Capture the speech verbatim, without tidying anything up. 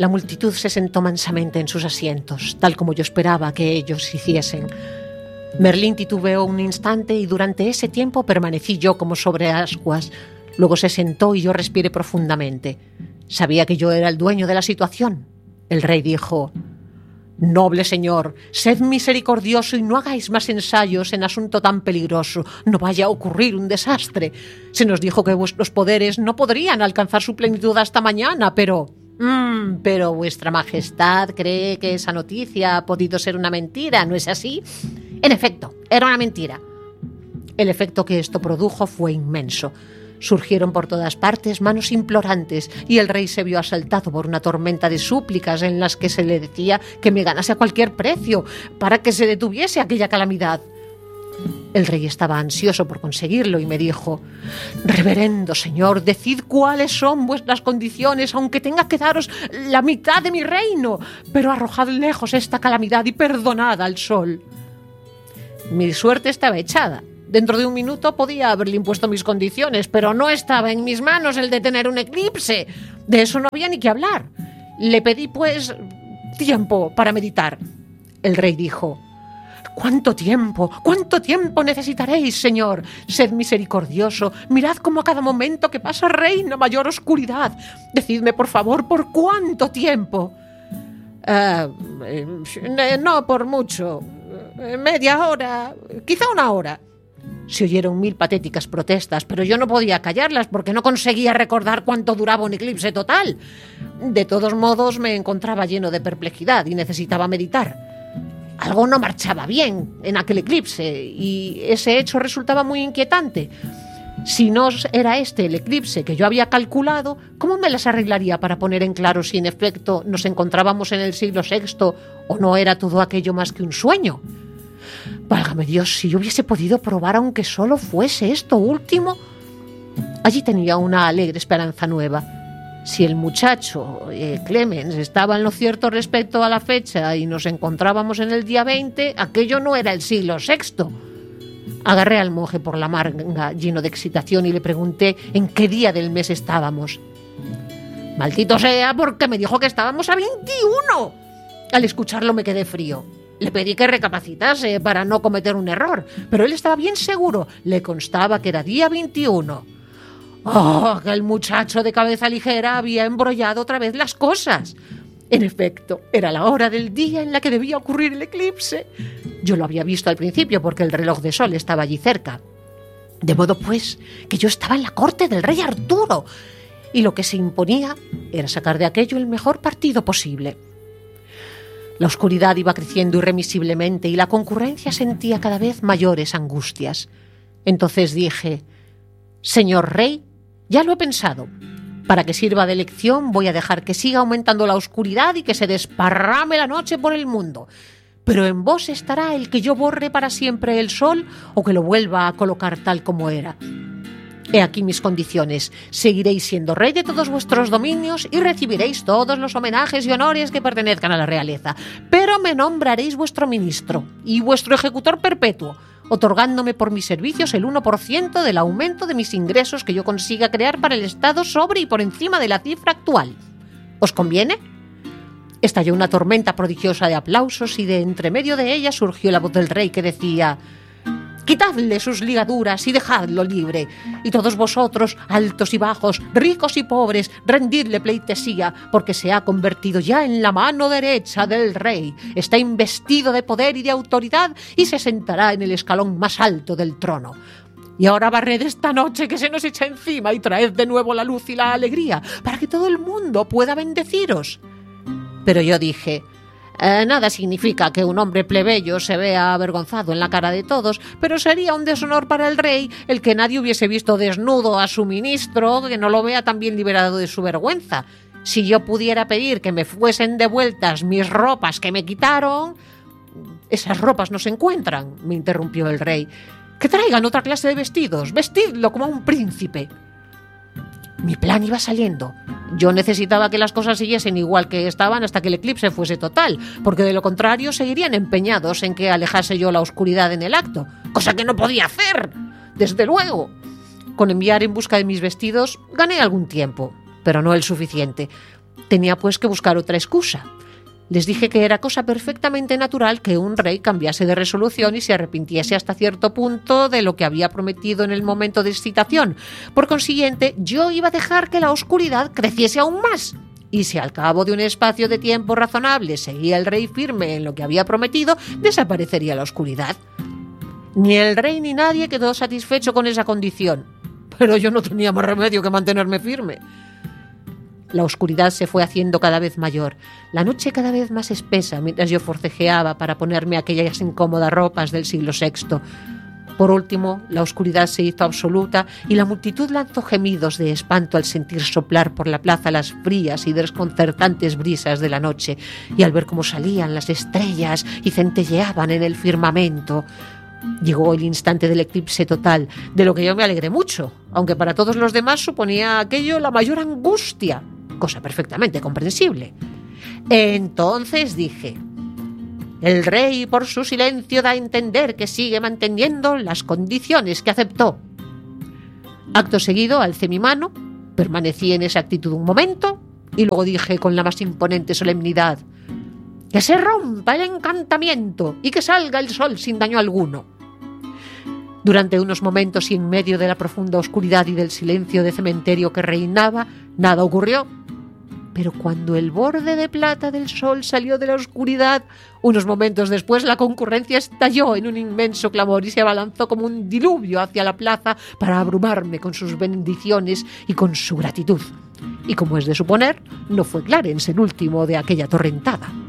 La multitud se sentó mansamente en sus asientos, tal como yo esperaba que ellos hiciesen. Merlín titubeó un instante y durante ese tiempo permanecí yo como sobre ascuas. Luego se sentó y yo respiré profundamente. Sabía que yo era el dueño de la situación. El rey dijo: «Noble señor, sed misericordioso y no hagáis más ensayos en asunto tan peligroso. No vaya a ocurrir un desastre. Se nos dijo que vuestros poderes no podrían alcanzar su plenitud hasta mañana, pero... Mm, pero vuestra majestad cree que esa noticia ha podido ser una mentira, ¿no es así?» En efecto, era una mentira. El efecto que esto produjo fue inmenso. Surgieron por todas partes manos implorantes y el rey se vio asaltado por una tormenta de súplicas en las que se le decía que me ganase a cualquier precio para que se detuviese aquella calamidad. El rey estaba ansioso por conseguirlo y me dijo: «Reverendo señor, decid cuáles son vuestras condiciones, aunque tenga que daros la mitad de mi reino, pero arrojad lejos esta calamidad y perdonad al sol». Mi suerte estaba echada. Dentro de un minuto podía haberle impuesto mis condiciones, pero no estaba en mis manos el de tener un eclipse. De eso no había ni que hablar. Le pedí, pues, tiempo para meditar. El rey dijo: «¿Cuánto tiempo? ¿Cuánto tiempo necesitaréis, señor? Sed misericordioso. Mirad cómo a cada momento que pasa reina mayor oscuridad. Decidme, por favor, ¿por cuánto tiempo?» Uh, eh, no por mucho. Media hora, quizá una hora. Se oyeron mil patéticas protestas, pero yo no podía callarlas porque no conseguía recordar cuánto duraba un eclipse total. De todos modos, me encontraba lleno de perplejidad y necesitaba meditar. Algo no marchaba bien en aquel eclipse y ese hecho resultaba muy inquietante. Si no era este el eclipse que yo había calculado, ¿cómo me las arreglaría para poner en claro si en efecto nos encontrábamos en el siglo sexto o no era todo aquello más que un sueño? Válgame Dios, si yo hubiese podido probar aunque solo fuese esto último. Allí tenía una alegre esperanza nueva. Si el muchacho, eh, Clemens, estaba en lo cierto respecto a la fecha y nos encontrábamos en el día veinte, aquello no era el siglo sexto. Agarré al monje por la manga lleno de excitación y le pregunté en qué día del mes estábamos. Maldito sea, porque me dijo que estábamos a veintiuno. Al escucharlo me quedé frío. Le pedí que recapacitase para no cometer un error, pero él estaba bien seguro. Le constaba que era día veintiuno. ¡Oh, aquel muchacho de cabeza ligera había embrollado otra vez las cosas! En efecto, era la hora del día en la que debía ocurrir el eclipse. Yo lo había visto al principio porque el reloj de sol estaba allí cerca. De modo, pues, que yo estaba en la corte del rey Arturo, y lo que se imponía era sacar de aquello el mejor partido posible. La oscuridad iba creciendo irremisiblemente y la concurrencia sentía cada vez mayores angustias. Entonces dije: «Señor rey, ya lo he pensado. Para que sirva de lección voy a dejar que siga aumentando la oscuridad y que se desparrame la noche por el mundo. Pero en vos estará el que yo borre para siempre el sol o que lo vuelva a colocar tal como era. He aquí mis condiciones. Seguiréis siendo rey de todos vuestros dominios y recibiréis todos los homenajes y honores que pertenezcan a la realeza. Pero me nombraréis vuestro ministro y vuestro ejecutor perpetuo, otorgándome por mis servicios el uno por ciento del aumento de mis ingresos que yo consiga crear para el Estado sobre y por encima de la cifra actual. ¿Os conviene?». Estalló una tormenta prodigiosa de aplausos y de entre medio de ella surgió la voz del rey que decía: «Quitadle sus ligaduras y dejadlo libre. Y todos vosotros, altos y bajos, ricos y pobres, rendidle pleitesía, porque se ha convertido ya en la mano derecha del rey. Está investido de poder y de autoridad y se sentará en el escalón más alto del trono. Y ahora barred esta noche que se nos echa encima y traed de nuevo la luz y la alegría, para que todo el mundo pueda bendeciros». Pero yo dije: Eh, nada significa que un hombre plebeyo se vea avergonzado en la cara de todos, pero sería un deshonor para el rey el que nadie hubiese visto desnudo a su ministro, que no lo vea también liberado de su vergüenza. Si yo pudiera pedir que me fuesen devueltas mis ropas que me quitaron... «Esas ropas no se encuentran», me interrumpió el rey. «Que traigan otra clase de vestidos, vestidlo como a un príncipe». Mi plan iba saliendo. Yo necesitaba que las cosas siguiesen igual que estaban hasta que el eclipse fuese total, porque de lo contrario seguirían empeñados en que alejase yo la oscuridad en el acto, cosa que no podía hacer, desde luego. Con enviar en busca de mis vestidos gané algún tiempo, pero no el suficiente. Tenía pues que buscar otra excusa. Les dije que era cosa perfectamente natural que un rey cambiase de resolución y se arrepintiese hasta cierto punto de lo que había prometido en el momento de excitación. Por consiguiente, yo iba a dejar que la oscuridad creciese aún más. Y si al cabo de un espacio de tiempo razonable seguía el rey firme en lo que había prometido, desaparecería la oscuridad. Ni el rey ni nadie quedó satisfecho con esa condición, pero yo no tenía más remedio que mantenerme firme. La oscuridad se fue haciendo cada vez mayor, la noche cada vez más espesa, mientras yo forcejeaba para ponerme aquellas incómodas ropas del siglo sexto. Por último, la oscuridad se hizo absoluta y la multitud lanzó gemidos de espanto al sentir soplar por la plaza las frías y desconcertantes brisas de la noche, y al ver cómo salían las estrellas y centelleaban en el firmamento. Llegó el instante del eclipse total, de lo que yo me alegré mucho, aunque para todos los demás suponía aquello la mayor angustia, cosa perfectamente comprensible. Entonces dije: el rey por su silencio da a entender que sigue manteniendo las condiciones que aceptó. Acto seguido alcé mi mano, permanecí en esa actitud un momento y luego dije con la más imponente solemnidad: que se rompa el encantamiento y que salga el sol sin daño alguno. Durante unos momentos y en medio de la profunda oscuridad y del silencio de cementerio que reinaba, nada ocurrió. Pero cuando el borde de plata del sol salió de la oscuridad, unos momentos después la concurrencia estalló en un inmenso clamor y se abalanzó como un diluvio hacia la plaza para abrumarme con sus bendiciones y con su gratitud. Y como es de suponer, no fue Clarence el último de aquella torrentada.